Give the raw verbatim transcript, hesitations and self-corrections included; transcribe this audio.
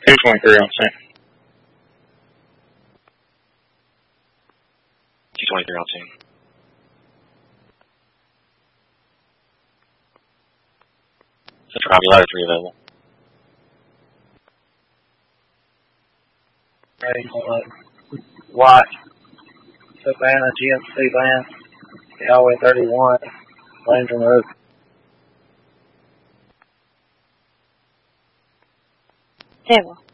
two twenty-three on sync. two twenty-three on sync. Central Copy, ladder three available. Ready, hold up. Watch. Savannah, G M C van, Highway thirty-one, lanes removed. Table.